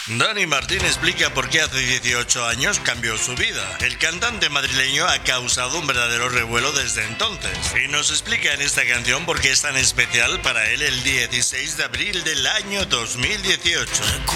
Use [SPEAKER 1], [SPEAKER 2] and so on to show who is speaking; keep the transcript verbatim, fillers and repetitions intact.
[SPEAKER 1] Dani Martín explica por qué hace dieciocho años cambió su vida. El cantante madrileño ha causado un verdadero revuelo desde entonces y nos explica en esta canción por qué es tan especial para él el dieciséis de abril del año dos mil dieciocho.